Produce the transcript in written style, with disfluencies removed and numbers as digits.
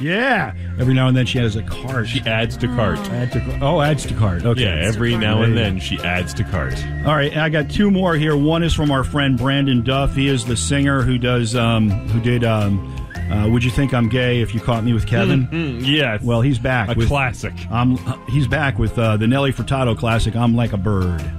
Yeah. Every now and then she has a cart. She adds to cart. Adds to cart. Okay. Yeah, every now and then she adds to cart. All right, I got two more here. One is from our friend Brandon Duff. He is the singer who did Would You Think I'm Gay If You Caught Me with Kevin? Yes. Well, he's back. A classic. He's back with the Nelly Furtado classic, I'm Like a Bird.